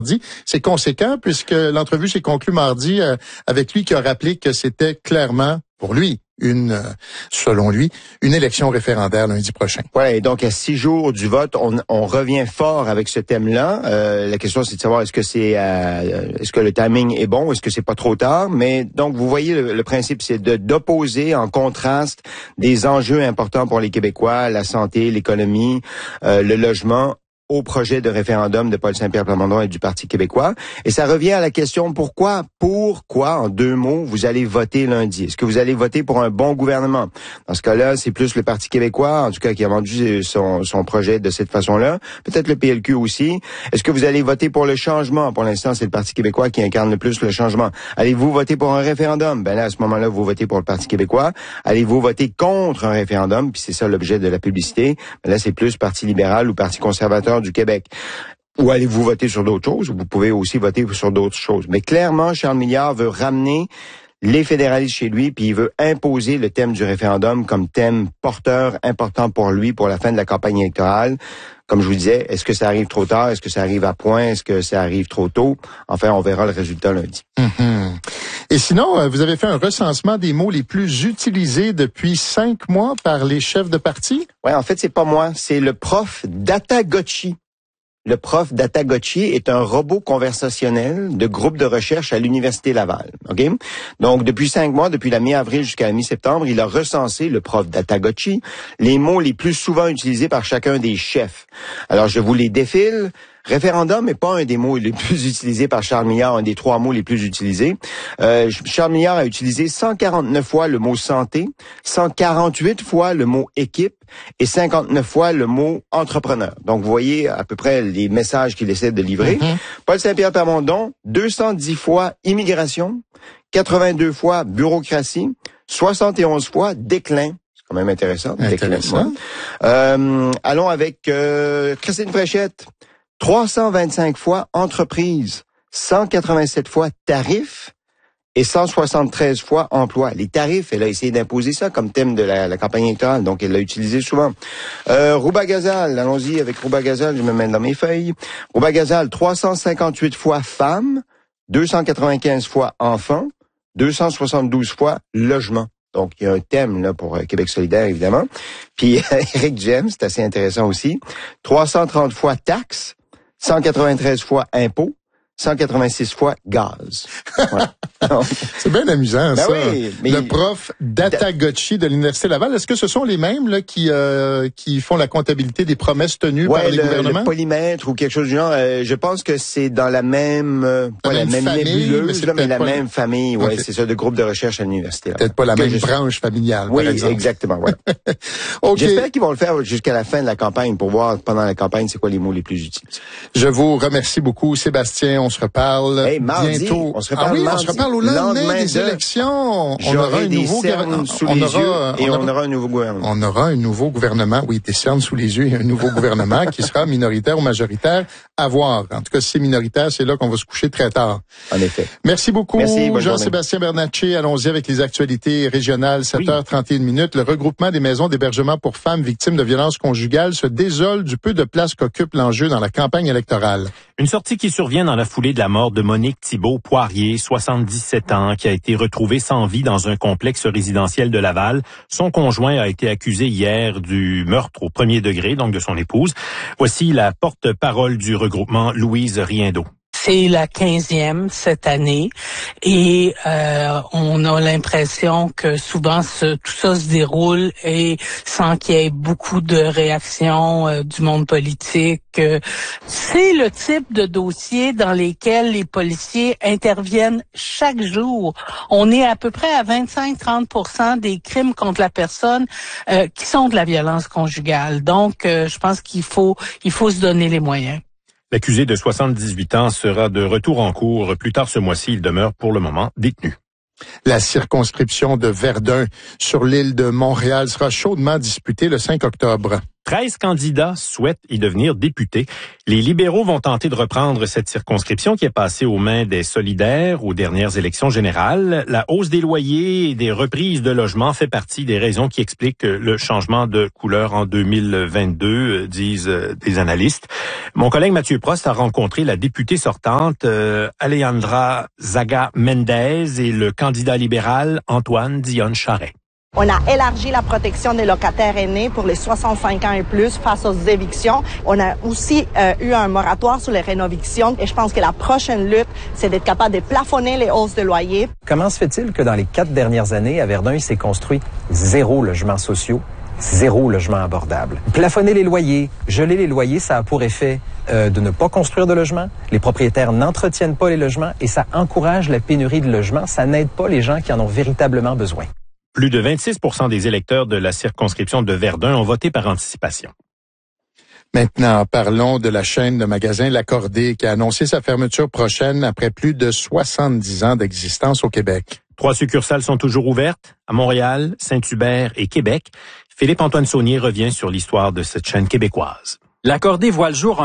C'est conséquent puisque l'entrevue s'est conclue mardi avec lui qui a rappelé que c'était clairement, pour lui, selon lui, une élection référendaire lundi prochain. Ouais, donc à 6 jours du vote, on revient fort avec ce thème-là. La question, c'est de savoir est-ce que le timing est bon, est-ce que c'est pas trop tard. Mais donc, vous voyez, le principe, c'est d'opposer en contraste des enjeux importants pour les Québécois, la santé, l'économie, le logement, au projet de référendum de Paul Saint-Pierre Plamondon et du Parti québécois. Et ça revient à la question pourquoi, en 2 mots, vous allez voter lundi? Est-ce que vous allez voter pour un bon gouvernement? Dans ce cas-là, c'est plus le Parti québécois, en tout cas, qui a vendu son projet de cette façon-là. Peut-être le PLQ aussi. Est-ce que vous allez voter pour le changement? Pour l'instant, c'est le Parti québécois qui incarne le plus le changement. Allez-vous voter pour un référendum? Ben là, à ce moment-là, vous votez pour le Parti québécois. Allez-vous voter contre un référendum? Puis c'est ça l'objet de la publicité. Ben là, c'est plus Parti libéral ou Parti conservateur du Québec. Ou allez-vous voter sur d'autres choses? Vous pouvez aussi voter sur d'autres choses. Mais clairement, Charles Milliard veut ramener les fédéralistes chez lui, puis il veut imposer le thème du référendum comme thème porteur important pour lui pour la fin de la campagne électorale. Comme je vous disais, est-ce que ça arrive trop tard? Est-ce que ça arrive à point? Est-ce que ça arrive trop tôt? Enfin, on verra le résultat lundi. Mm-hmm. Et sinon, vous avez fait un recensement des mots les plus utilisés depuis 5 mois par les chefs de parti? Ouais, en fait, c'est pas moi, c'est le prof Datagotchi. Le prof Datagotchi est un robot conversationnel de groupe de recherche à l'Université Laval. OK? Donc, depuis 5 mois, depuis la mi-avril jusqu'à la mi-septembre, il a recensé, le prof Datagotchi, les mots les plus souvent utilisés par chacun des chefs. Alors, je vous les défile. Référendum n'est pas un des mots les plus utilisés par Charles Milliard, un des 3 mots les plus utilisés. Charles Milliard a utilisé 149 fois le mot santé, 148 fois le mot équipe et 59 fois le mot entrepreneur. Donc, vous voyez à peu près les messages qu'il essaie de livrer. Mm-hmm. Paul Saint-Pierre Plamondon, 210 fois immigration, 82 fois bureaucratie, 71 fois déclin. Quand même intéressant. Intéressant. Allons avec Christine Fréchette. 325 fois entreprise, 187 fois tarif et 173 fois emploi. Les tarifs, elle a essayé d'imposer ça comme thème de la campagne électorale, donc elle l'a utilisé souvent. Rouba Gazal, allons-y avec Rouba Gazal, je me mets dans mes feuilles. Rouba Gazal, 358 fois femme, 295 fois enfant, 272 fois logement. Donc, il y a un thème là pour Québec solidaire, évidemment. Puis, Éric James, c'est assez intéressant aussi. 330 fois taxes, 193 fois impôts, 186 fois gaz. Ouais. C'est bien amusant, ça. Oui, mais le prof Datagotchi de l'Université Laval, est-ce que ce sont les mêmes là qui font la comptabilité des promesses tenues par les gouvernements? Le polymètre ou quelque chose du genre. Je pense que c'est dans la même, pas la même nébuleuse, mais la même famille. Ouais, okay. C'est ça, de groupe de recherche à l'université. Peut-être pas la même branche familiale, oui, par exemple. Exactement, ouais. Okay. J'espère qu'ils vont le faire jusqu'à la fin de la campagne pour voir pendant la campagne c'est quoi les mots les plus utilisés. Je vous remercie beaucoup, Sébastien. On se reparle bientôt. On se reparle mardi. On se reparle au lendemain des élections. On aura un nouveau gouvernement. On aura un nouveau gouvernement. On aura un nouveau gouvernement. Oui, des cernes sous les yeux et un nouveau gouvernement qui sera minoritaire ou majoritaire à voir. En tout cas, si c'est minoritaire, c'est là qu'on va se coucher très tard. En effet. Merci beaucoup, Jean-Sébastien Bernatchez. Allons-y avec les actualités régionales. 7h31 minutes. Le regroupement des maisons d'hébergement pour femmes victimes de violences conjugales se désole du peu de place qu'occupe l'enjeu dans la campagne électorale. Une sortie qui survient dans la foulée de la mort de Monique Thibault-Poirier, 77 ans, qui a été retrouvée sans vie dans un complexe résidentiel de Laval. Son conjoint a été accusé hier du meurtre au premier degré, donc de son épouse. Voici la porte-parole du regroupement, Louise Riendeau. C'est la 15e cette année et on a l'impression que souvent tout ça se déroule et sans qu'il y ait beaucoup de réactions du monde politique. C'est le type de dossier dans lesquels les policiers interviennent chaque jour. On est à peu près à 25-30% des crimes contre la personne qui sont de la violence conjugale. Donc, je pense qu'il faut se donner les moyens. L'accusé de 78 ans sera de retour en cour. Plus tard ce mois-ci, il demeure pour le moment détenu. La circonscription de Verdun sur l'île de Montréal sera chaudement disputée le 5 octobre. 13 candidats souhaitent y devenir députés. Les libéraux vont tenter de reprendre cette circonscription qui est passée aux mains des solidaires aux dernières élections générales. La hausse des loyers et des reprises de logements fait partie des raisons qui expliquent le changement de couleur en 2022, disent des analystes. Mon collègue Mathieu Prost a rencontré la députée sortante Alejandra Zaga Mendez et le candidat libéral Antoine Dionne Charest. On a élargi la protection des locataires aînés pour les 65 ans et plus face aux évictions. On a aussi eu un moratoire sur les rénovictions et je pense que la prochaine lutte, c'est d'être capable de plafonner les hausses de loyers. Comment se fait-il que dans les 4 dernières années, à Verdun, il s'est construit 0 logements sociaux, 0 logements abordables? Plafonner les loyers, geler les loyers, ça a pour effet de ne pas construire de logements. Les propriétaires n'entretiennent pas les logements et ça encourage la pénurie de logements. Ça n'aide pas les gens qui en ont véritablement besoin. Plus de 26% des électeurs de la circonscription de Verdun ont voté par anticipation. Maintenant, parlons de la chaîne de magasins L'Accordé qui a annoncé sa fermeture prochaine après plus de 70 ans d'existence au Québec. 3 succursales sont toujours ouvertes, à Montréal, Saint-Hubert et Québec. Philippe-Antoine Saunier revient sur l'histoire de cette chaîne québécoise. L'Accordé voit le jour en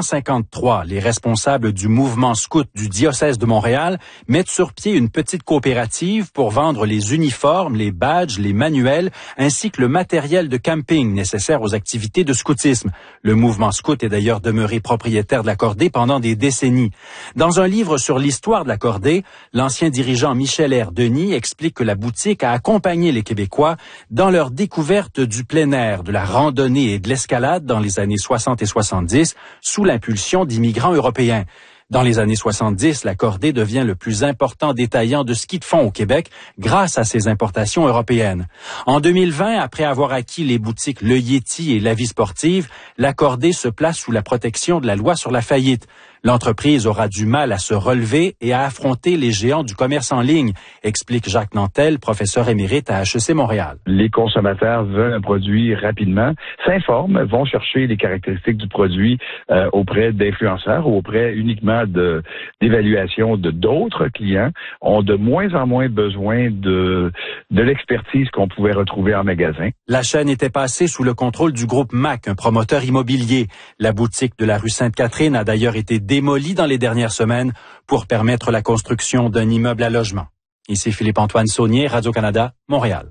1953. Les responsables du mouvement scout du diocèse de Montréal mettent sur pied une petite coopérative pour vendre les uniformes, les badges, les manuels, ainsi que le matériel de camping nécessaire aux activités de scoutisme. Le mouvement scout est d'ailleurs demeuré propriétaire de l'Accordé pendant des décennies. Dans un livre sur l'histoire de l'Accordé, l'ancien dirigeant Michel R. Denis explique que la boutique a accompagné les Québécois dans leur découverte du plein air, de la randonnée et de l'escalade dans les années 60 et 70, sous l'impulsion d'immigrants européens. Dans les années 70, l'Accordé devient le plus important détaillant de ski de fond au Québec grâce à ses importations européennes. En 2020, après avoir acquis les boutiques Le Yeti et La Vie Sportive, l'Accordé se place sous la protection de la loi sur la faillite. L'entreprise aura du mal à se relever et à affronter les géants du commerce en ligne, explique Jacques Nantel, professeur émérite à HEC Montréal. Les consommateurs veulent un produit rapidement, s'informent, vont chercher les caractéristiques du produit auprès d'influenceurs ou auprès uniquement d'évaluation de d'autres clients, ont de moins en moins besoin de l'expertise qu'on pouvait retrouver en magasin. La chaîne était passée sous le contrôle du groupe MAC, un promoteur immobilier. La boutique de la rue Sainte-Catherine a d'ailleurs été démolie dans les dernières semaines pour permettre la construction d'un immeuble à logement. Ici Philippe-Antoine Saunier, Radio-Canada, Montréal.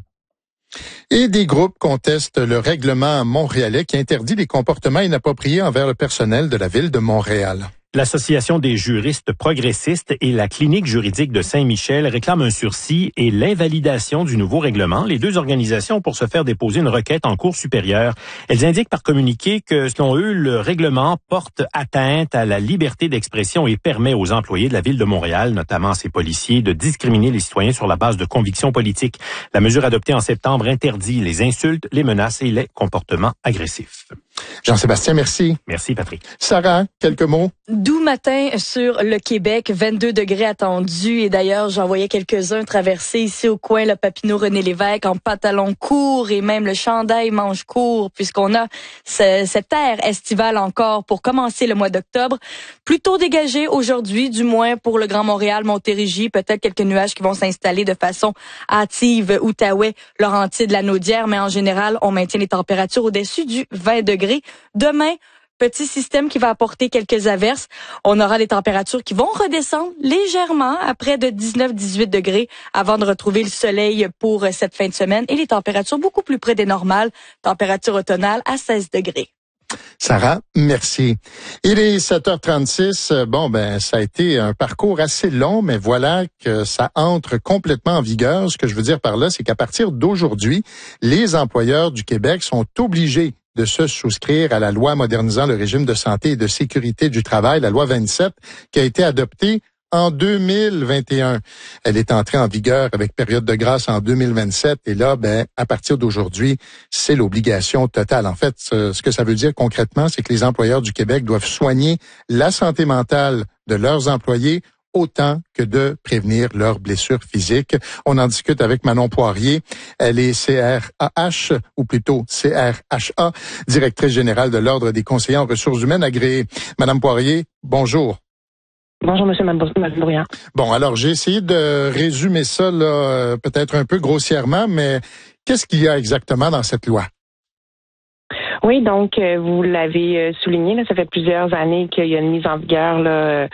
Et des groupes contestent le règlement montréalais qui interdit les comportements inappropriés envers le personnel de la ville de Montréal. L'Association des juristes progressistes et la Clinique juridique de Saint-Michel réclament un sursis et l'invalidation du nouveau règlement. Les deux organisations ont pour se faire déposer une requête en Cour supérieure. Elles indiquent par communiqué que, selon eux, le règlement porte atteinte à la liberté d'expression et permet aux employés de la ville de Montréal, notamment ses policiers, de discriminer les citoyens sur la base de convictions politiques. La mesure adoptée en septembre interdit les insultes, les menaces et les comportements agressifs. Jean-Sébastien, merci. Merci, Patrick. Sarah, quelques mots? Doux matin sur le Québec, 22 degrés attendus. Et d'ailleurs, j'en voyais quelques-uns traverser ici au coin le Papineau René Lévesque en pantalon court et même le chandail manche court, puisqu'on a cet air estival encore pour commencer le mois d'octobre. Plutôt dégagé aujourd'hui, du moins pour le Grand Montréal, Montérégie. Peut-être quelques nuages qui vont s'installer de façon hâtive, Outaouais, Laurentides, Lanaudière, mais en général, on maintient les températures au-dessus du 20 degrés. Demain, petit système qui va apporter quelques averses. On aura des températures qui vont redescendre légèrement à près de 19-18 degrés avant de retrouver le soleil pour cette fin de semaine et les températures beaucoup plus près des normales, température automnale à 16 degrés. Sarah, merci. Il est 7h36. Bon, ça a été un parcours assez long, mais voilà que ça entre complètement en vigueur. Ce que je veux dire par là, c'est qu'à partir d'aujourd'hui, les employeurs du Québec sont obligés de se souscrire à la loi modernisant le régime de santé et de sécurité du travail, la loi 27, qui a été adoptée en 2021. Elle est entrée en vigueur avec période de grâce en 2027 et là, à partir d'aujourd'hui, c'est l'obligation totale. En fait, ce que ça veut dire concrètement, c'est que les employeurs du Québec doivent soigner la santé mentale de leurs employés autant que de prévenir leurs blessures physiques. On en discute avec Manon Poirier. Elle est CRAH, ou plutôt CRHA, directrice générale de l'Ordre des conseillers en ressources humaines agréés. Madame Poirier, bonjour. Bonjour, monsieur Mabourian. Bon, alors j'ai essayé de résumer ça là, peut-être un peu grossièrement, mais qu'est-ce qu'il y a exactement dans cette loi? Oui, donc vous l'avez souligné, là, ça fait plusieurs années qu'il y a une mise en vigueur là,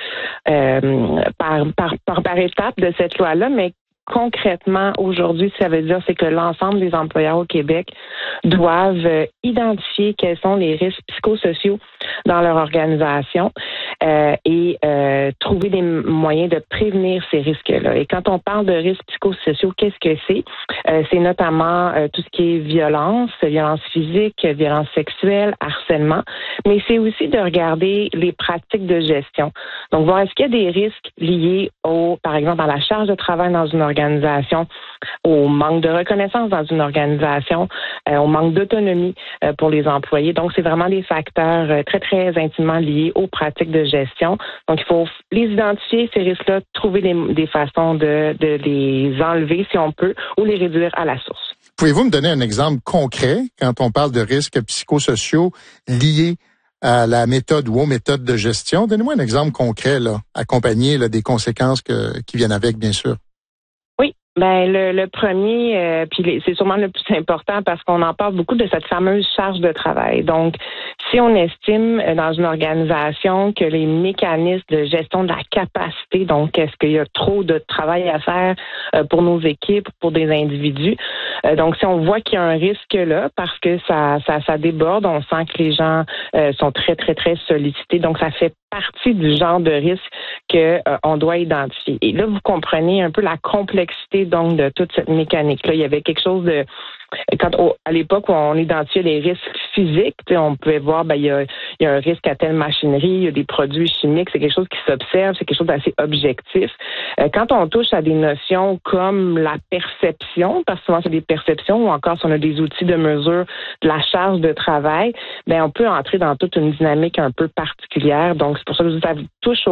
par étape de cette loi-là, mais concrètement, aujourd'hui, ça veut dire c'est que l'ensemble des employeurs au Québec doivent identifier quels sont les risques psychosociaux dans leur organisation et trouver des moyens de prévenir ces risques-là. Et quand on parle de risques psychosociaux, qu'est-ce que c'est? C'est notamment tout ce qui est violence physique, violence sexuelle, harcèlement, mais c'est aussi de regarder les pratiques de gestion. Donc, voir est-ce qu'il y a des risques liés par exemple, à la charge de travail dans une organisation, au manque de reconnaissance dans une organisation, au manque d'autonomie pour les employés. Donc, c'est vraiment des facteurs très, très intimement liés aux pratiques de gestion. Donc, il faut les identifier, ces risques-là, trouver des façons de les enlever, si on peut, ou les réduire à la source. Pouvez-vous me donner un exemple concret quand on parle de risques psychosociaux liés à la méthode ou aux méthodes de gestion? Donnez-moi un exemple concret, là, accompagné là, des conséquences qui viennent avec, bien sûr. Oui, ben le premier, puis c'est sûrement le plus important parce qu'on en parle beaucoup de cette fameuse charge de travail. Donc, si on estime dans une organisation que les mécanismes de gestion de la capacité, donc est-ce qu'il y a trop de travail à faire pour nos équipes, pour des individus, donc si on voit qu'il y a un risque là, parce que ça déborde, on sent que les gens sont très, très, très sollicités, donc ça fait partie du genre de risque qu'on doit identifier. Et là, vous comprenez un peu la complexité donc de toute cette mécanique-là. Il y avait quelque chose de... à l'époque où on identifiait les risques physiques, on pouvait voir il y a un risque à telle machinerie, il y a des produits chimiques, c'est quelque chose qui s'observe, c'est quelque chose d'assez objectif. Quand on touche à des notions comme la perception, parce que souvent c'est des perceptions, ou encore si on a des outils de mesure de la charge de travail, on peut entrer dans toute une dynamique un peu particulière. Donc c'est pour ça que ça touche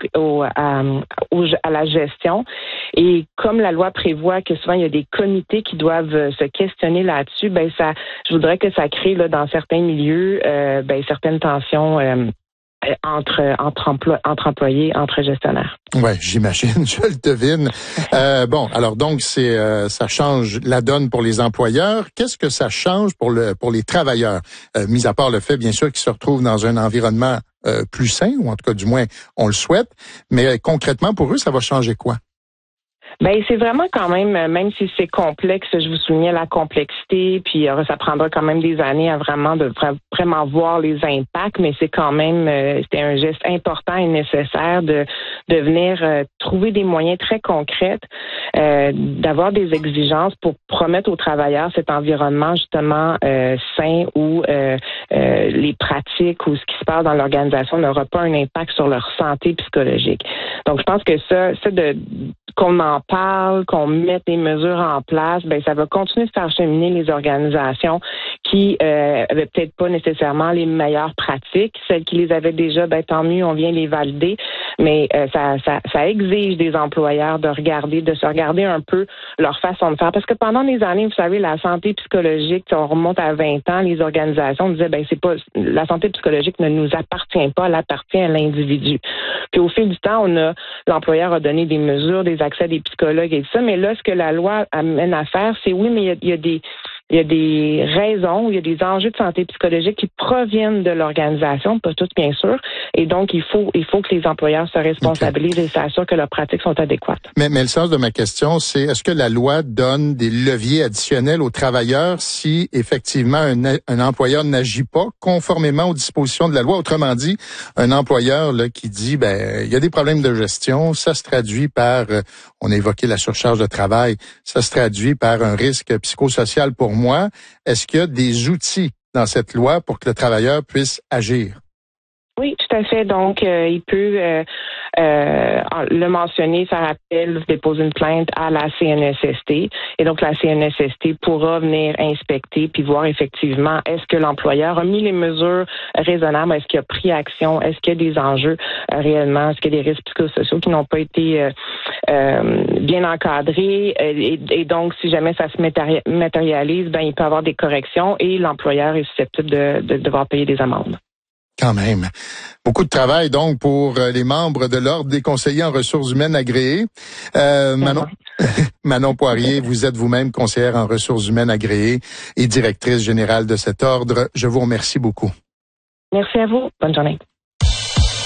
à la gestion. Et comme la loi prévoit que souvent il y a des comités qui doivent se questionner là-dessus, je voudrais que ça crée là, dans certains milieux certaines tensions entre employés, entre gestionnaires. Ouais, j'imagine, je le devine. Alors donc ça change la donne pour les employeurs. Qu'est-ce que ça change pour les travailleurs, mis à part le fait bien sûr qu'ils se retrouvent dans un environnement plus sain, ou en tout cas du moins on le souhaite, mais concrètement pour eux ça va changer quoi? C'est vraiment quand même si c'est complexe, je vous soulignais la complexité, puis ça prendra quand même des années à vraiment voir les impacts, mais c'est quand même c'était un geste important et nécessaire de venir trouver des moyens très concrets, d'avoir des exigences pour promettre aux travailleurs cet environnement justement sain où les pratiques ou ce qui se passe dans l'organisation n'aura pas un impact sur leur santé psychologique. Donc je pense que ça qu'on en parle, qu'on mette des mesures en place, ça va continuer de faire cheminer les organisations qui avaient peut-être pas nécessairement les meilleures pratiques. Celles qui les avaient déjà, tant mieux, on vient les valider. Mais ça exige des employeurs de se regarder un peu leur façon de faire. Parce que pendant des années, vous savez, la santé psychologique, on remonte à 20 ans, les organisations disaient, la santé psychologique ne nous appartient pas, elle appartient à l'individu. Puis au fil du temps, l'employeur a donné des mesures, des accès à des psychologues et tout ça, mais là, ce que la loi amène à faire, c'est oui, mais il y a des raisons, il y a des enjeux de santé psychologique qui proviennent de l'organisation, pas toutes bien sûr, et donc il faut que les employeurs se responsabilisent et s'assurent que leurs pratiques sont adéquates. Mais le sens de ma question, c'est est-ce que la loi donne des leviers additionnels aux travailleurs si effectivement un employeur n'agit pas conformément aux dispositions de la loi? Autrement dit, un employeur là qui dit il y a des problèmes de gestion, ça se traduit par on a évoqué la surcharge de travail, ça se traduit par un risque psychosocial pour moi. Est-ce qu'il y a des outils dans cette loi pour que le travailleur puisse agir? Oui, tout à fait. Donc, il peut le mentionner, faire appel, déposer une plainte à la CNESST. Et donc, la CNESST pourra venir inspecter puis voir effectivement est-ce que l'employeur a mis les mesures raisonnables, est-ce qu'il a pris action, est-ce qu'il y a des enjeux réellement, est-ce qu'il y a des risques psychosociaux qui n'ont pas été bien encadrés. Et donc, si jamais ça se matérialise, il peut y avoir des corrections et l'employeur est susceptible de devoir payer des amendes. Quand même. Beaucoup de travail, donc, pour les membres de l'Ordre des conseillers en ressources humaines agréés. Manon Poirier, vous êtes vous-même conseillère en ressources humaines agréées et directrice générale de cet ordre. Je vous remercie beaucoup. Merci à vous. Bonne journée.